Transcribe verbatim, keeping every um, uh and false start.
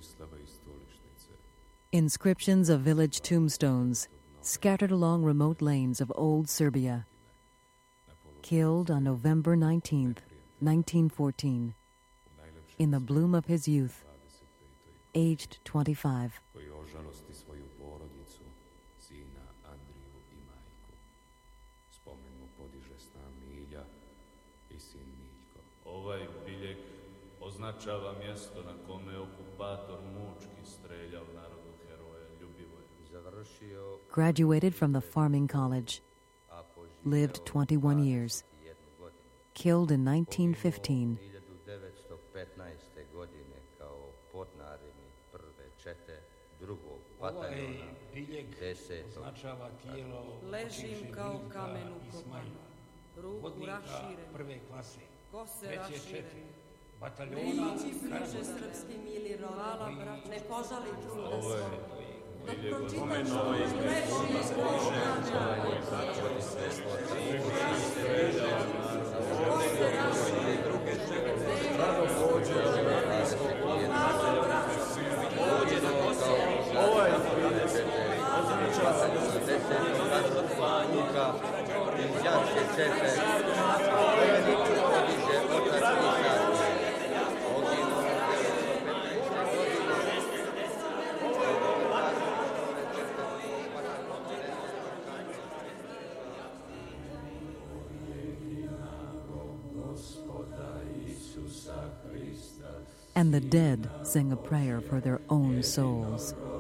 Inscriptions of village tombstones scattered along remote lanes of old Serbia. Killed on November nineteenth, nineteen fourteen, in the bloom of his youth, aged twenty-five. Ovaj biljeg označava mjesto na kome okupator mučki streljao narodu heroja Ljubivoja. Graduated from the farming college. Lived twenty-one years. Killed in nineteen fifteen. Ovaj biljeg označava tijelo ležim kao kamen ukopan, ruku raširenu, prve klase, kose raširene. bataljona Kaže srpski mili rod, ne požali truda Ovo je svog. Dok biljeg pročitaš označava ovo leži And the dead sang a prayer for their own souls.